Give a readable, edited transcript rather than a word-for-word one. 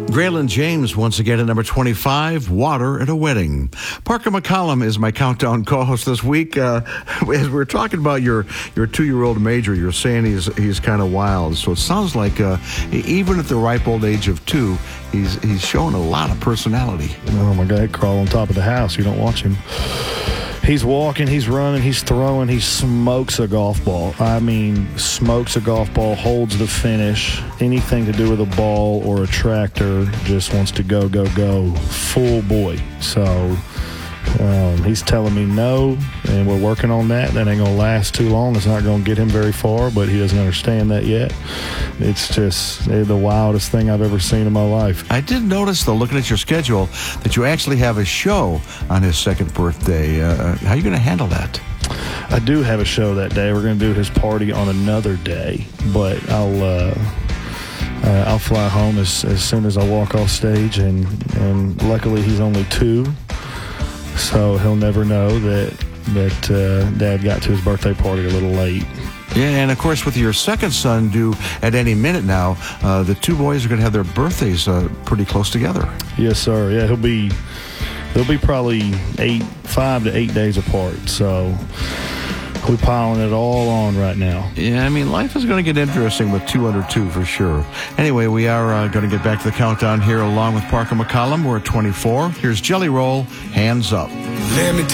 Graylin James once again at number 25, Water at a Wedding. Parker McCollum is my countdown co-host this week. As we're talking about your 2-year-old Major, you're saying he's kind of wild. So it sounds like even at the ripe old age of 2, he's showing a lot of personality. Oh my God, he'd crawl on top of the house. You don't watch him. He's walking, he's running, he's throwing, he smokes a golf ball. I mean, smokes a golf ball, holds the finish. Anything to do with a ball or a tractor, just wants to go, go, go. Full boy. So he's telling me no, and we're working on that. That ain't going to last too long. It's not going to get him very far, but he doesn't understand that yet. It's just the wildest thing I've ever seen in my life. I did notice, though, looking at your schedule, that you actually have a show on his second birthday. How are you going to handle that? I do have a show that day. We're going to do his party on another day, but I'll fly home as soon as I walk off stage, and luckily he's only 2, so he'll never know that Dad got to his birthday party a little late. Yeah, and of course, with your second son due at any minute now, the 2 boys are going to have their birthdays pretty close together. Yes, sir. Yeah, they'll be probably 5 to 8 days apart. So we're piling it all on right now. Yeah, I mean, life is going to get interesting with 2 under 2 for sure. Anyway, we are going to get back to the countdown here along with Parker McCollum. We're at 24. Here's Jelly Roll, Hands Up.